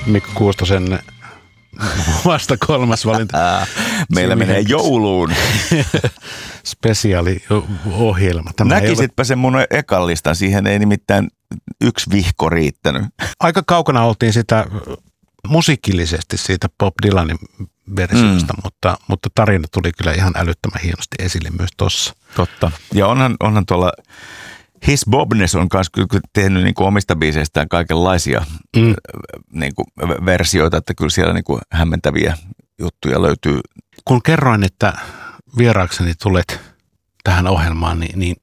Mikko Kuustosen vasta 3. valinta. Meillä menee jouluun. Spesiaaliohjelma. Näkisitpä sen mun ekan listan. Siihen ei nimittäin yksi vihko riittänyt. Aika kaukana oltiin sitä musiikillisesti siitä Bob Dylanin versiosta, mutta tarina tuli kyllä ihan älyttömän hienosti esille myös tossa. Totta. Ja onhan tuolla His Bobness on myös tehnyt niin kuin omista biiseistään kaikenlaisia niin kuin versioita, että kyllä siellä niin kuin hämmentäviä juttuja löytyy. Kun kerroin, että vieraakseni tulet tähän ohjelmaan, niin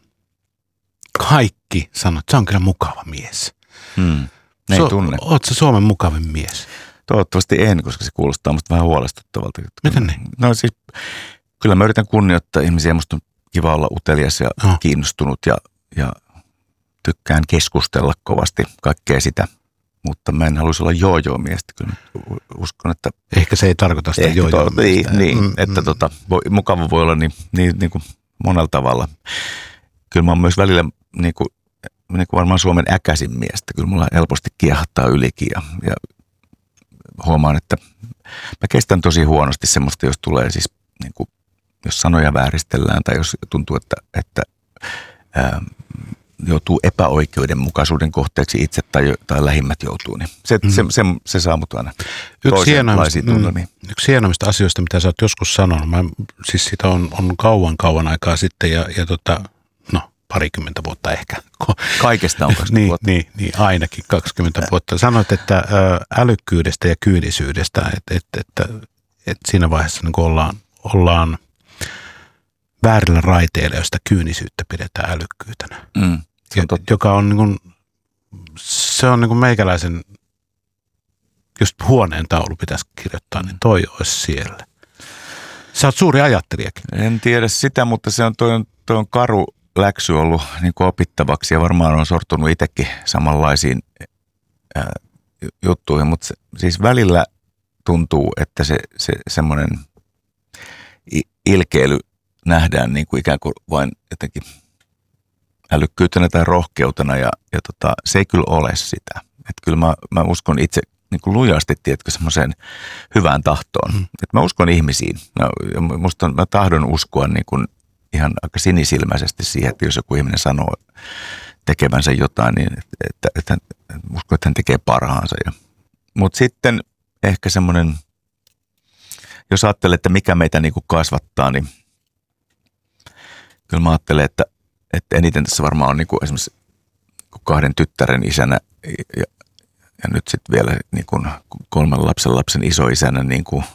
kaikki sanoo, että se on kyllä mukava mies. Ne ei tunne. Oot sä Suomen mukavin mies? Toivottavasti en, koska se kuulostaa musta vähän huolestuttavalta. Miten niin? No siis, kyllä mä yritän kunnioittaa ihmisiä. Musta on kiva olla utelias ja kiinnostunut ja tykkään keskustella kovasti kaikkea sitä. Mutta mä en haluaisi olla joo-joo-miestä. Kyllä uskon, että... Ehkä se ei tarkoita sitä joo-joo-miestä. Että mukava voi olla niin kuin monella tavalla. Kyllä mä oon myös välillä niin kuin varmaan Suomen äkäisin miestä. Kyllä mulla helposti kiehahtaa ylikin ja huomaan, että mä kestän tosi huonosti semmoista, jos tulee siis niin kuin, jos sanoja vääristellään tai jos tuntuu, että joutuu epäoikeudenmukaisuuden kohteeksi itse tai lähimmät joutuu, niin se saa mut aina toisenlaisiin tunnelmiin. Yksi hienoimmista asioista, mitä sä oot joskus sanonut, siis sitä on kauan aikaa sitten ja 20 vuotta ehkä. Kaikesta on 20 vuotta. Niin, ainakin 20 vuotta. Sanoit, että älykkyydestä ja kyynisyydestä, että siinä vaiheessa niin ollaan väärillä raiteilla, josta kyynisyyttä pidetään älykkyytenä. Joka on niin kuin, se on niin kuin meikäläisen, just huoneen taulu pitäisi kirjoittaa, niin toi olisi siellä. Sä oot suuri ajattelijakin. En tiedä sitä, mutta toi on karu läksy ollut niin kuin opittavaksi ja varmaan on sortunut itsekin samanlaisiin juttuihin, mutta siis välillä tuntuu, että se semmoinen ilkeily nähdään niin kuin ikään kuin vain jotenkin älykkyytenä tai rohkeutena ja se ei kyllä ole sitä. Että kyllä mä uskon itse niin kuin lujasti, tiedätkö, semmoiseen hyvään tahtoon. Että mä uskon ihmisiin. Mä tahdon uskoa niin kuin ihan aika sinisilmäisesti siihen, että jos joku ihminen sanoo tekevänsä jotain, niin että uskon, että hän tekee parhaansa. Mutta sitten ehkä semmoinen, jos ajattelee, että mikä meitä niin kuin kasvattaa, niin kyllä mä ajattelen, että eniten tässä varmaan on niin kuin esimerkiksi 2 tyttären isänä ja nyt sitten vielä niin kuin 3 lapsen isoisänä niin kuin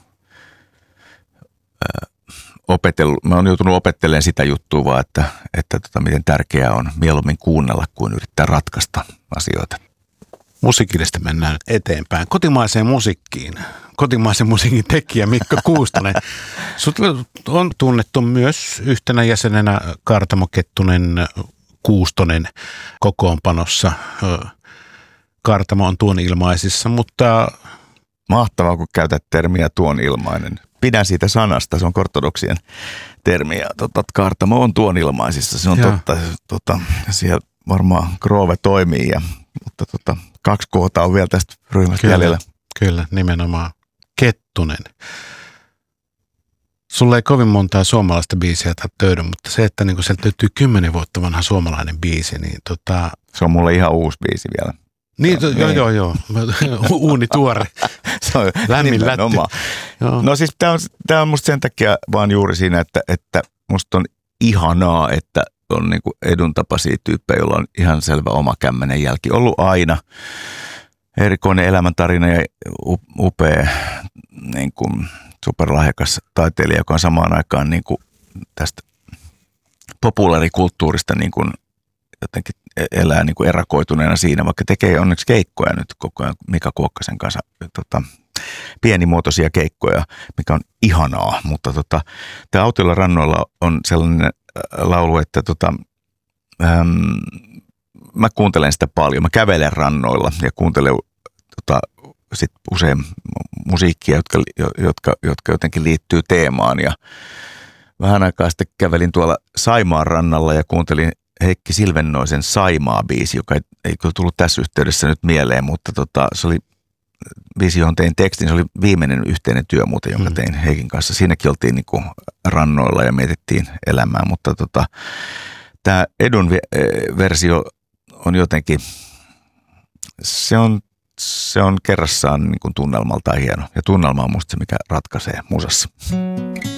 mä oon joutunut opettelemaan sitä juttua vaan, että miten tärkeää on mieluummin kuunnella kuin yrittää ratkaista asioita. Musiikillisesti mennään eteenpäin. Kotimaiseen musiikkiin. Kotimaisen musiikin tekijä Mikko Kuustonen. Sut on tunnettu myös yhtenä jäsenenä Kaartamo Kettunen Kuustonen kokoonpanossa. Kaartamo on tuonilmaisissa, mutta... Mahtavaa, kun käytät termiä tuonilmainen. Pidän siitä sanasta, se on ortodoksien termi. Ja Kaartamo on tuonilmaisissa, se on totta. Siellä varmaan Groove toimii, mutta 2 kohtaa on vielä tästä ryhmästä jäljellä. Kyllä, nimenomaan. Kettunen. Sulla ei kovin montaa suomalaista biisiä tai töydä, mutta se, että niin sieltä löytyy 10 vuotta vanha suomalainen biisi, niin Se on mulle ihan uusi biisi vielä. Niin, joo. Uuni tuore. Se on lämmin lätty. No siis tämä on musta sen takia vaan juuri siinä, että musta on ihanaa, että on niinku eduntapaisia tyyppejä, joilla on ihan selvä oma kämmenen jälki ollut aina. Erikoinen elämäntarina ja upea niin kuin superlahjakas taiteilija, joka on samaan aikaan niin kuin tästä populaarikulttuurista niin kuin jotenkin elää niin kuin erakoituneena siinä, vaikka tekee onneksi keikkoja nyt koko ajan Mika Kuokkasen kanssa, pienimuotoisia keikkoja, mikä on ihanaa, mutta tämä Autiolla rannoilla on sellainen laulu, että mä kuuntelen sitä paljon, mä kävelen rannoilla ja kuuntelen sit usein musiikkia, jotka jotenkin liittyy teemaan ja vähän aikaa sitten kävelin tuolla Saimaan rannalla ja kuuntelin Heikki Silvennoisen Saimaa-biisi, joka ei kyllä tullut tässä yhteydessä nyt mieleen, mutta se oli biisi, johon tein tekstin, se oli viimeinen yhteinen työ muuten, jonka tein Heikin kanssa. Siinäkin oltiin niin kuin rannoilla ja mietittiin elämää, mutta tämä Edun versio on jotenkin, se on kerrassaan niin kuin tunnelmaltaan hieno. Ja tunnelma on musta se, mikä ratkaisee musassa.